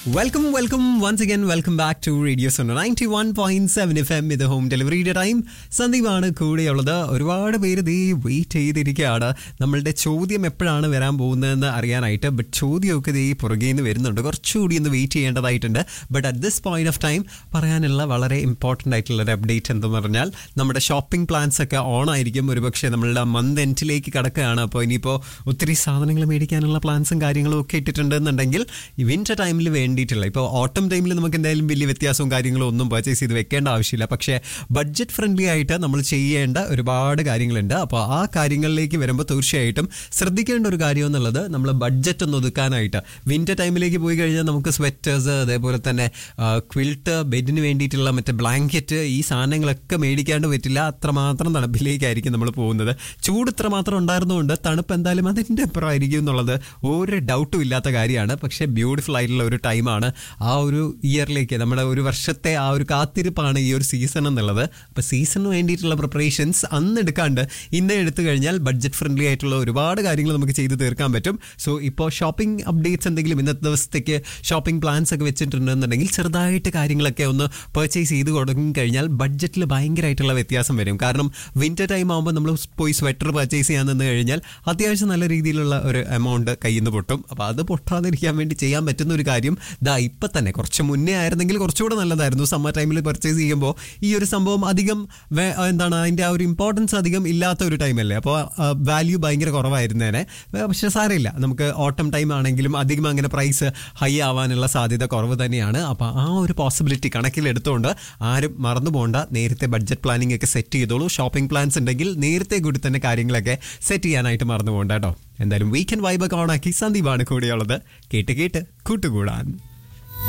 Welcome once again welcome back to radio Suno 91.7 FM. ഇത് home ഡെലിവറിയുടെ time. സന്ദീപാണ് കൂടെയുള്ളത്. ഒരുപാട് പേര് ദേ വെയിറ്റ് ചെയ്തിരിക്കുകയാണ് നമ്മളുടെ ചോദ്യം എപ്പോഴാണ് വരാൻ പോകുന്നതെന്ന് അറിയാനായിട്ട്. ബട്ട് ചോദ്യമൊക്കെ ദേ പുറകെ നിന്ന് വരുന്നുണ്ട്, കുറച്ചുകൂടി ഒന്ന് വെയിറ്റ് ചെയ്യേണ്ടതായിട്ടുണ്ട്. But at this point of time പറയാനുള്ള വളരെ ഇമ്പോർട്ടൻ്റ് ആയിട്ടുള്ളൊരു അപ്ഡേറ്റ് എന്തെന്ന് പറഞ്ഞാൽ നമ്മുടെ ഷോപ്പിംഗ് പ്ലാൻസ് ഒക്കെ ഓൺ ആയിരിക്കും. ഒരുപക്ഷെ നമ്മളുടെ മന്ത് എൻഡിലേക്ക് കിടക്കുകയാണ്. അപ്പോൾ ഇനിയിപ്പോൾ ഒത്തിരി സാധനങ്ങൾ മേടിക്കാനുള്ള പ്ലാൻസും കാര്യങ്ങളും ഒക്കെ ഇട്ടിട്ടുണ്ടെന്നുണ്ടെങ്കിൽ ഈ വിൻ്റർ ടൈമിൽ വേണ്ടിയിട്ടുള്ള, ഇപ്പോൾ ഓട്ടം ടൈമിൽ നമുക്ക് എന്തായാലും വലിയ വ്യത്യാസവും കാര്യങ്ങളും ഒന്നും പർച്ചേസ് ചെയ്ത് വെക്കേണ്ട ആവശ്യമില്ല. പക്ഷേ ബഡ്ജറ്റ് ഫ്രണ്ട്ലി ആയിട്ട് നമ്മൾ ചെയ്യേണ്ട ഒരുപാട് കാര്യങ്ങളുണ്ട്. അപ്പോൾ ആ കാര്യങ്ങളിലേക്ക് വരുമ്പോൾ തീർച്ചയായിട്ടും ശ്രദ്ധിക്കേണ്ട ഒരു കാര്യം എന്നുള്ളത് നമ്മൾ ബഡ്ജറ്റ് ഒന്ന് ഒതുക്കാനായിട്ട്. വിൻ്റർ ടൈമിലേക്ക് പോയി കഴിഞ്ഞാൽ നമുക്ക് സ്വെറ്റേഴ്സ്, അതേപോലെ തന്നെ ക്വിൽട്ട്, ബെഡിന് വേണ്ടിയിട്ടുള്ള മറ്റേ ബ്ലാങ്കറ്റ്, ഈ സാധനങ്ങളൊക്കെ മേടിക്കാണ്ട് പറ്റില്ല. അത്രമാത്രം തണുപ്പിലേക്കായിരിക്കും നമ്മൾ പോകുന്നത്. ചൂട് ഇത്രമാത്രം ഉണ്ടായിരുന്നുകൊണ്ട് തണുപ്പ് എന്തായാലും അതിൻ്റെ അപ്പുറമായിരിക്കും എന്നുള്ളത് ഒരു ഡൗട്ടും ഇല്ലാത്ത കാര്യമാണ്. പക്ഷേ ബ്യൂട്ടിഫുൾ ആയിട്ടുള്ള ഒരു ടൈമാണ്. ആ ഒരു ഇയറിലേക്ക് നമ്മുടെ ഒരു വർഷത്തെ ആ ഒരു കാത്തിരിപ്പാണ് ഈ ഒരു സീസൺ എന്നുള്ളത്. അപ്പോൾ സീസണിന് വേണ്ടിയിട്ടുള്ള പ്രിപ്പറേഷൻസ് അന്ന് എടുക്കാണ്ട് ഇന്ന് എടുത്തു കഴിഞ്ഞാൽ ബഡ്ജറ്റ് ഫ്രണ്ട്ലി ആയിട്ടുള്ള ഒരുപാട് കാര്യങ്ങൾ നമുക്ക് ചെയ്ത് തീർക്കാൻ പറ്റും. സോ ഇപ്പോൾ ഷോപ്പിംഗ് അപ്ഡേറ്റ്സ് എന്തെങ്കിലും ഇന്നത്തെ ദിവസത്തേക്ക് ഷോപ്പിംഗ് പ്ലാൻസ് ഒക്കെ വെച്ചിട്ടുണ്ടെന്നുണ്ടെങ്കിൽ ചെറുതായിട്ട് കാര്യങ്ങളൊക്കെ ഒന്ന് പർച്ചേസ് ചെയ്ത് തുടങ്ങി കഴിഞ്ഞാൽ ബഡ്ജറ്റിൽ ഭയങ്കരമായിട്ടുള്ള വ്യത്യാസം വരും. കാരണം വിൻ്റർ ടൈം ആകുമ്പോൾ നമ്മൾ പോയി സ്വെറ്റർ പർച്ചേസ് ചെയ്യാൻ നിന്ന് കഴിഞ്ഞാൽ അത്യാവശ്യം നല്ല രീതിയിലുള്ള ഒരു എമൗണ്ട് കയ്യിൽ നിന്ന് പൊട്ടും. അപ്പോൾ അത് പൊട്ടാതിരിക്കാൻ വേണ്ടി ചെയ്യാൻ പറ്റുന്ന ഒരു കാര്യം ഇപ്പം തന്നെ, കുറച്ച് മുന്നേ ആയിരുന്നെങ്കിൽ കുറച്ചുകൂടെ നല്ലതായിരുന്നു. സമ്മർ ടൈമിൽ പർച്ചേസ് ചെയ്യുമ്പോൾ ഈ ഒരു സംഭവം അധികം അതിൻ്റെ ആ ഒരു ഇമ്പോർട്ടൻസ് അധികം ഇല്ലാത്ത ഒരു ടൈമല്ലേ. അപ്പോൾ വാല്യൂ ഭയങ്കര കുറവായിരുന്നേനെ. പക്ഷെ സാരമില്ല, നമുക്ക് ഓട്ടം ടൈം ആണെങ്കിലും അധികം അങ്ങനെ പ്രൈസ് ഹൈ ആവാനുള്ള സാധ്യത കുറവ് തന്നെയാണ്. അപ്പോൾ ആ ഒരു പോസിബിലിറ്റി കണക്കിലെടുത്തുകൊണ്ട് ആരും മറന്നു പോകണ്ട. നേരത്തെ ബഡ്ജറ്റ് പ്ലാനിങ് ഒക്കെ സെറ്റ് ചെയ്തോളൂ. ഷോപ്പിംഗ് പ്ലാൻസ് ഉണ്ടെങ്കിൽ നേരത്തെ കൂടി തന്നെ കാര്യങ്ങളൊക്കെ സെറ്റ് ചെയ്യാനായിട്ട് മറന്നു പോകണ്ട കേട്ടോ. എന്തായാലും വീക്കെൻഡ് വൈബൊക്കെ ഓണാക്കി സന്ദീപാണ് കൂടെയുള്ളത്. കേട്ട് കൂട്ടുകൂടാൻ.